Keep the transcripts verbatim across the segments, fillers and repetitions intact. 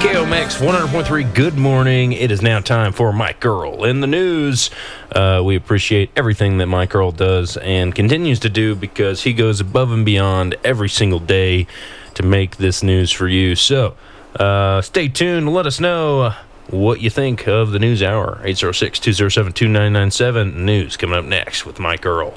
K O M X one hundred point three, good morning. It is now time for Mike Earl in the news. Uh, we appreciate everything that Mike Earl does and continues to do because he goes above and beyond every single day to make this news for you. So uh, stay tuned. Let us know what you think of the news hour. eight oh six, two oh seven, two nine nine seven. News coming up next with Mike Earl.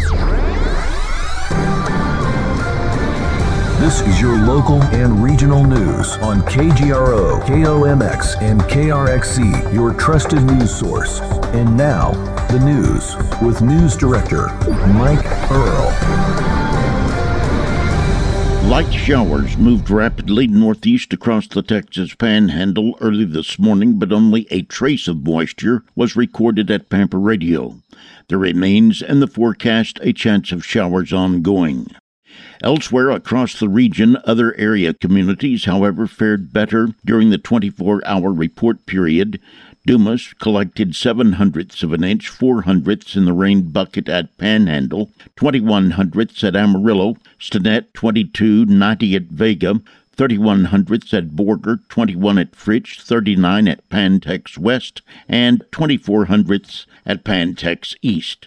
This is your local and regional news on K G R O, K O M X, and K R X C, your trusted news source. And now, the news with News Director Mike Earl. Light showers moved rapidly northeast across the Texas Panhandle early this morning, but only a trace of moisture was recorded at Pampa Radio. There remains in the forecast a chance of showers ongoing. Elsewhere across the region, other area communities, however, fared better during the twenty-four hour report period. Dumas collected seven hundredths of an inch, four hundredths in the rain bucket at Panhandle, twenty-one hundredths at Amarillo, Stinnett twenty-two, ninety at Vega, thirty-one hundredths at Borger, twenty-one at Fritch, thirty-nine at Pantex West, and twenty-four hundredths at Pantex East.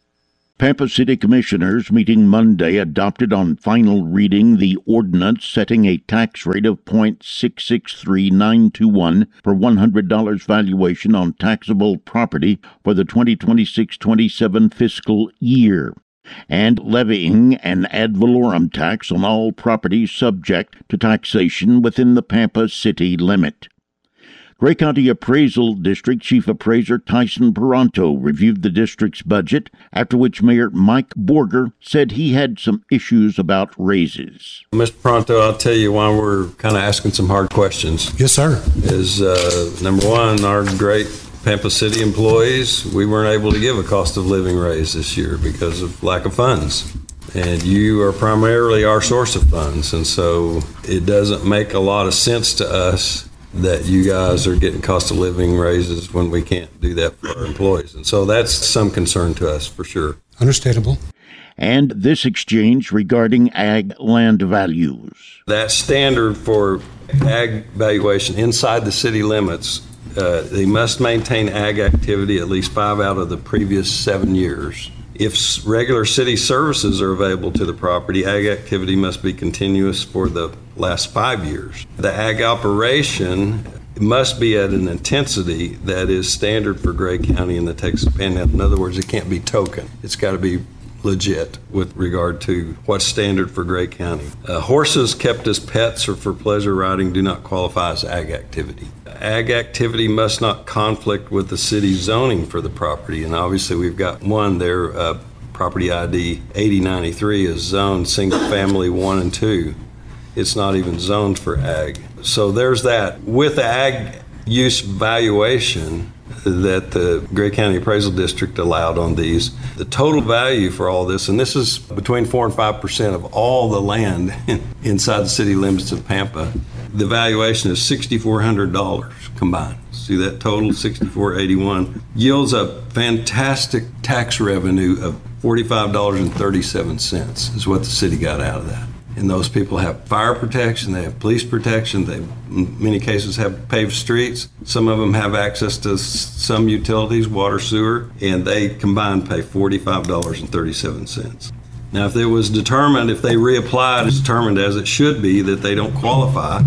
Pampa City Commissioners meeting Monday adopted on final reading the ordinance setting a tax rate of point six six three nine two one per one hundred dollars valuation on taxable property for the twenty twenty-six twenty-seven fiscal year, and levying an ad valorem tax on all properties subject to taxation within the Pampa City limit. Gray County Appraisal District Chief Appraiser Tyson Peranto reviewed the district's budget, after which Mayor Mike Borger said he had some issues about raises. Mister Peranto, I'll tell you why we're kind of asking some hard questions. Yes, sir. Is uh, number one, our great Pampa City employees, we weren't able to give a cost of living raise this year because of lack of funds. And you are primarily our source of funds, and so it doesn't make a lot of sense to us that you guys are getting cost of living raises when we can't do that for our employees. And so that's some concern to us for sure. Understandable. And this exchange regarding ag land values. That standard for ag valuation inside the city limits, uh, they must maintain ag activity at least five out of the previous seven years. If regular city services are available to the property, ag activity must be continuous for the last five years. The ag operation must be at an intensity that is standard for Gray County and the Texas Panhandle. In other words, it can't be token. It's got to be legit with regard to what's standard for Gray County. Uh, horses kept as pets or for pleasure riding do not qualify as ag activity. Ag activity must not conflict with the city zoning for the property, and obviously we've got one there, uh, property I D eighty ninety-three is zoned single family one and two. It's not even zoned for ag. So there's that. With the ag use valuation that the Gray County Appraisal District allowed on these, the total value for all this, and this is between four and five percent of all the land inside the city limits of Pampa, the valuation is six thousand four hundred dollars combined. See that total, six thousand four hundred eighty-one, yields a fantastic tax revenue of forty-five dollars and thirty-seven cents is what the city got out of that. And those people have fire protection, they have police protection, they in many cases have paved streets. Some of them have access to some utilities, water, sewer, and they combined pay forty-five dollars and thirty-seven cents. Now, if it was determined, if they reapplied, it's determined as it should be that they don't qualify,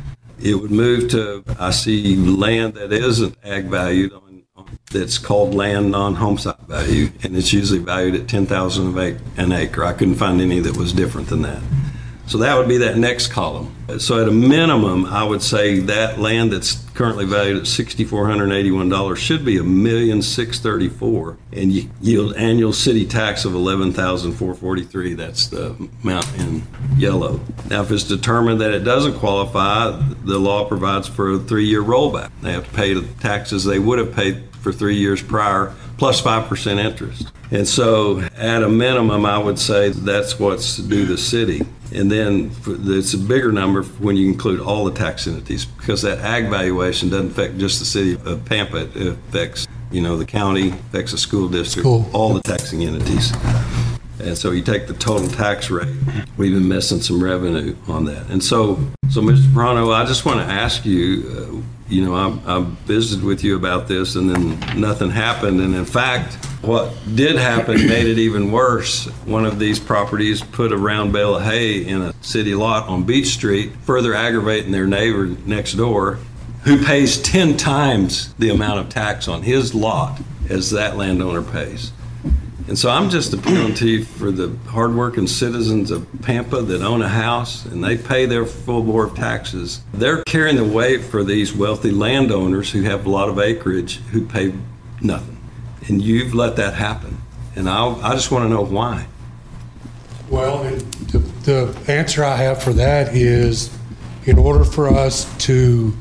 it would move to, I see land that isn't ag valued, on, on, that's called land non-home site value, and it's usually valued at ten thousand dollars an acre. I couldn't find any that was different than that. So that would be that next column. So at a minimum, I would say that land that's currently valued at six thousand four hundred eighty-one dollars should be one million six hundred thirty-four dollars and yield annual city tax of eleven thousand four hundred forty-three dollars. That's the amount in yellow. Now, if it's determined that it doesn't qualify, the law provides for a three-year rollback. They have to pay the taxes they would have paid for three years prior, plus five percent interest. And so at a minimum, I would say that's what's due the city. And then it's a bigger number when you include all the tax entities, because that ag valuation doesn't affect just the city of Pampa. It affects, you know, the county, affects the school district, school. all the taxing entities. And so you take the total tax rate, we've been missing some revenue on that. And so So, Mister Prano, I just want to ask you, uh, you know, I, I visited with you about this and then nothing happened. And in fact, what did happen made it even worse. One of these properties put a round bale of hay in a city lot on Beach Street, further aggravating their neighbor next door, who pays ten times the amount of tax on his lot as that landowner pays. And so I'm just appealing to you for the hardworking citizens of Pampa that own a house and they pay their full board of taxes. They're carrying the weight for these wealthy landowners who have a lot of acreage who pay nothing. And you've let that happen. And I I just want to know why. Well, and the, the answer I have for that is, in order for us to,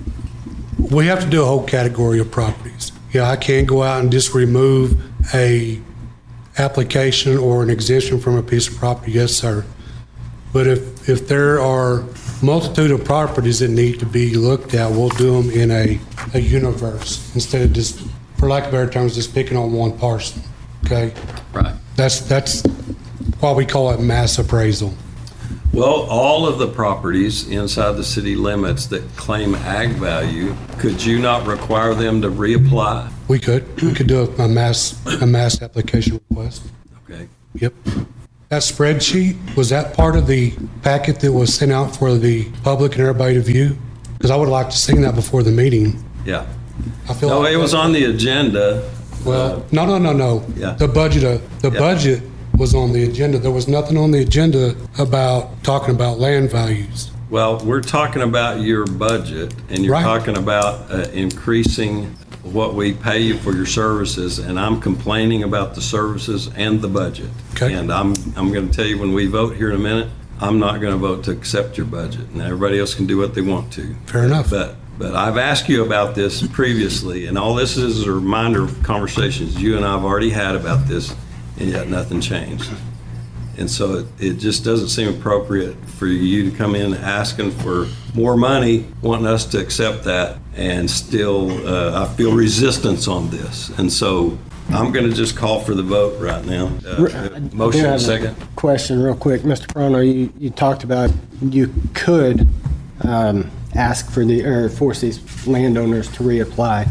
we have to do a whole category of properties. Yeah, I can't go out and just remove a application or an exemption from a piece of property, yes, sir. But if, if there are multitude of properties that need to be looked at, we'll do them in a, a universe instead of just, for lack of better terms, just picking on one parcel, okay? Right. That's, that's why we call it mass appraisal. Well, all of the properties inside the city limits that claim ag value, could you not require them to reapply? We could, we could do a mass, a mass application request. Okay. Yep. That spreadsheet, was that part of the packet that was sent out for the public and everybody to view? Because I would like to see that before the meeting. Yeah. I feel No, like it was that- on the agenda. Well, no, no, no, no. Yeah. The budget, uh, the Yeah. budget was on the agenda. There was nothing on the agenda about talking about land values. Well, we're talking about your budget, and you're Right. talking about uh, increasing what we pay you for your services, and I'm complaining about the services and the budget. Okay. And I'm, I'm going to tell you, when we vote here in a minute, I'm not going to vote to accept your budget, and everybody else can do what they want to. Fair enough. But, but I've asked you about this previously, and all this is a reminder of conversations you and I have already had about this, and yet nothing changed. And so it, it just doesn't seem appropriate for you to come in asking for more money, wanting us to accept that, and still, uh, I feel resistance on this. And so I'm going to just call for the vote right now. Uh, I do Motion, have a second. Question real quick. Mister Prono, you, you talked about you could um, ask for the, or force these landowners to reapply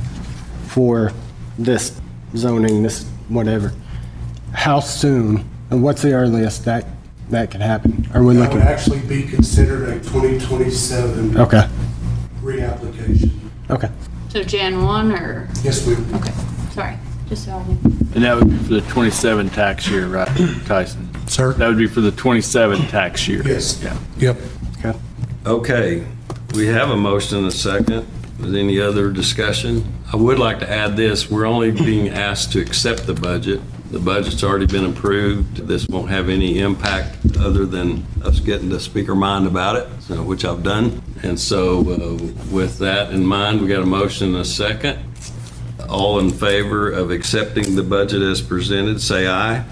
for this zoning, this whatever. How soon, and what's the earliest that, that could happen? Are we That looking? would actually be considered a twenty twenty-seven Okay, reapplication. okay. So Jan one or, Yes, ma'am. okay, sorry, just so I knew. And that would be for the twenty-seven tax year, right, Tyson? Sir? That would be for the twenty-seven tax year. Yes. Yeah. Yep. Okay. Okay, we have a motion and a second. Is any other discussion? I would like to add this, we're only being asked to accept the budget. The budget's already been approved. This won't have any impact other than us getting to speak our mind about it, so- which I've done. And so uh, with that in mind, we got a motion and a second. All in favor of accepting the budget as presented, say aye.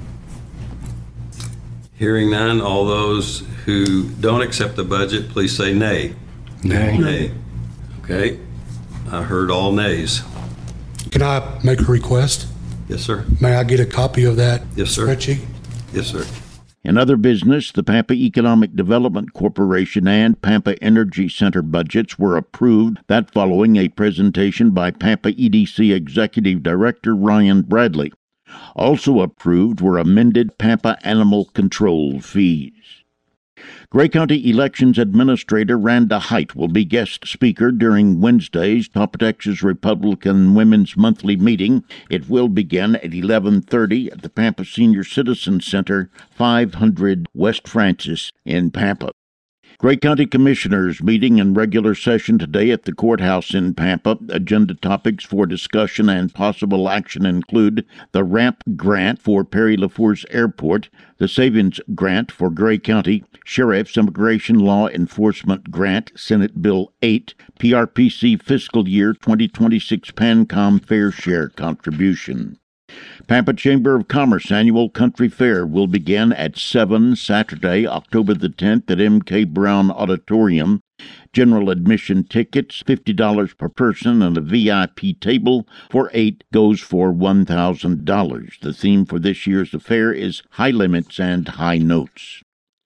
Hearing none, all those who don't accept the budget, please say nay. Nay. Nay. Okay, I heard all nays. Can I make a request? Yes, sir. May I get a copy of that Yes, sir. spreadsheet? Yes, sir. In other business, the Pampa Economic Development Corporation and Pampa Energy Center budgets were approved, that following a presentation by Pampa E D C Executive Director Ryan Bradley. Also approved were amended Pampa Animal Control fees. Gray County Elections Administrator Randa Height will be guest speaker during Wednesday's Pampa, Texas Republican Women's Monthly Meeting. It will begin at eleven thirty at the Pampa Senior Citizen Center, five hundred West Francis in Pampa. Gray County Commissioners meeting in regular session today at the courthouse in Pampa. Agenda topics for discussion and possible action include the RAMP grant for Perry LaFource Airport, the Savings Grant for Gray County, Sheriff's Immigration Law Enforcement Grant, Senate Bill eight, P R P C Fiscal Year twenty twenty-six PANCOM Fair Share Contribution. Pampa Chamber of Commerce Annual Country Fair will begin at seven Saturday, October the tenth at M K Brown Auditorium. General admission tickets, fifty dollars per person, and a V I P table for eight goes for one thousand dollars. The theme for this year's affair is High Limits and High Notes.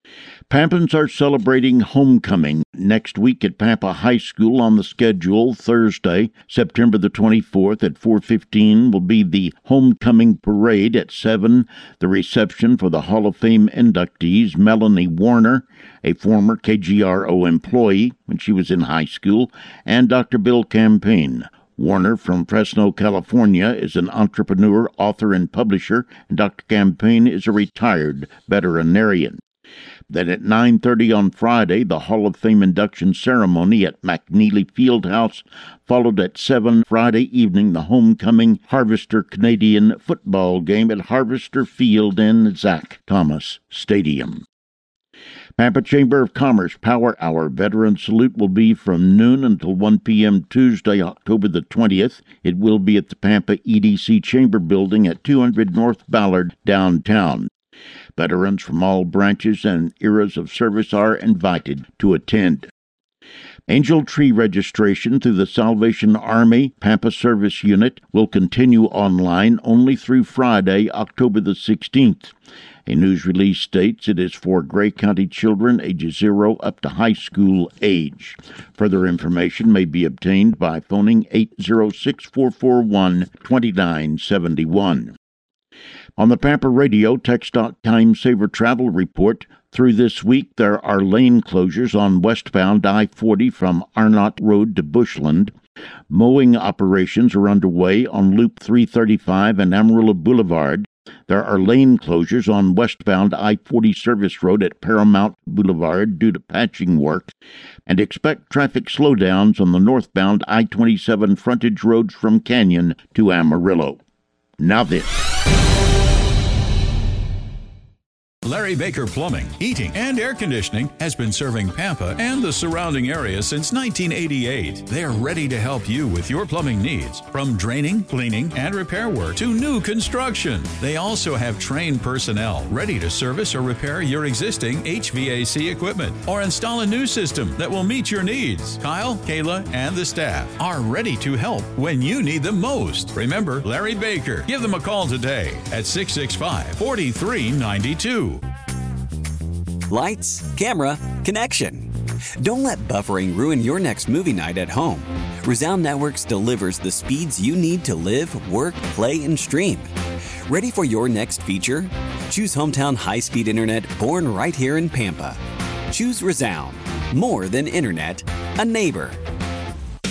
Pampans are celebrating homecoming next week at Pampa High School. On the schedule Thursday, September the twenty-fourth at four fifteen will be the homecoming parade. At seven, the reception for the Hall of Fame inductees, Melanie Warner, a former K G R O employee when she was in high school, and Doctor Bill Campaign. Warner from Fresno, California, is an entrepreneur, author, and publisher, and Doctor Campaign is a retired veterinarian. Then at nine thirty on Friday, the Hall of Fame induction ceremony at McNeely Fieldhouse, followed at seven Friday evening the homecoming Harvester Canadian football game at Harvester Field in Zach Thomas Stadium. Pampa Chamber of Commerce Power Hour Veteran Salute will be from noon until one p.m. Tuesday, October the twentieth. It will be at the Pampa E D C Chamber Building at two hundred North Ballard, downtown. Veterans from all branches and eras of service are invited to attend. Angel Tree registration through the Salvation Army Pampa Service Unit will continue online only through Friday, October the sixteenth. A news release states it is for Gray County children ages zero up to high school age. Further information may be obtained by phoning eight zero six, four four one, two nine seven one. On the Pampa Radio TxDOT Time Saver Travel Report, through this week there are lane closures on westbound I forty from Arnott Road to Bushland. Mowing operations are underway on Loop three thirty-five and Amarillo Boulevard. There are lane closures on westbound I forty Service Road at Paramount Boulevard due to patching work, and expect traffic slowdowns on the northbound I twenty-seven frontage roads from Canyon to Amarillo. Now this. Larry Baker Plumbing, Heating, and Air Conditioning has been serving Pampa and the surrounding area since nineteen eighty-eight. They're ready to help you with your plumbing needs, from draining, cleaning, and repair work to new construction. They also have trained personnel ready to service or repair your existing H V A C equipment or install a new system that will meet your needs. Kyle, Kayla, and the staff are ready to help when you need them most. Remember Larry Baker. Give them a call today at six six five, four three nine two. Lights, camera, connection. Don't let buffering ruin your next movie night at home. Resound Networks delivers the speeds you need to live, work, play, and stream. Ready for your next feature? Choose hometown high-speed internet born right here in Pampa. Choose Resound. More than internet, a neighbor.